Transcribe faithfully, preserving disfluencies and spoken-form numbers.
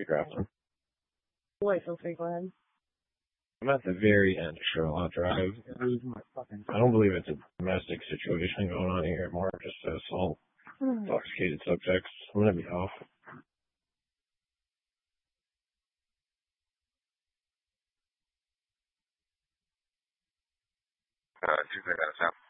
you driving? Wait, feel free, go ahead. I'm at the very end of Sherlock Drive. I don't believe it's a domestic situation going on here, more just assault, intoxicated subjects. I'm gonna be off. Uh, Tuesday, that's out.